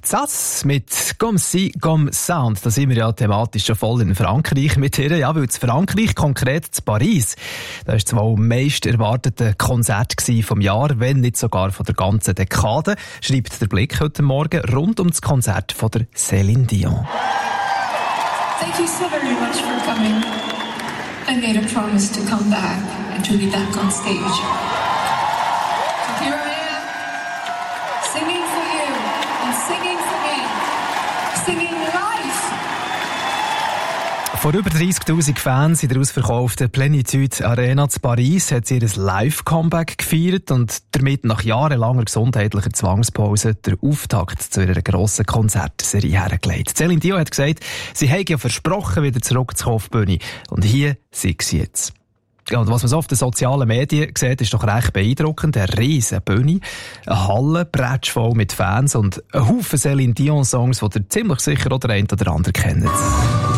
Zaz mit «Comme si, comme ça». Und da sind wir ja thematisch schon voll in Frankreich mit ihr. Ja, weil in Frankreich, konkret in Paris, da war das wohl am meist erwartete Konzert vom Jahr, wenn nicht sogar von der ganzen Dekade, schreibt der Blick heute Morgen rund um das Konzert von der Céline Dion. Thank you so very much for coming. I made a promise to come back and to be back on stage. So here I am, singing for you and singing for me, singing live. Vor über 30'000 Fans in der ausverkauften Plénitude Arena zu Paris hat sie ihr Live-Comeback gefeiert und damit nach jahrelanger gesundheitlicher Zwangspause der Auftakt zu ihrer grossen Konzertserie hergelegt. Céline Dion hat gesagt, sie habe ja versprochen, wieder zurückzukommen auf die Bühne. Und hier sei sie jetzt. Ja, und was man so auf den sozialen Medien sieht, ist doch recht beeindruckend. Eine riesen Bühne, eine Halle, bretschvoll mit Fans und ein Haufen Céline Dion-Songs, die ihr ziemlich sicher oder ein oder andere kennt.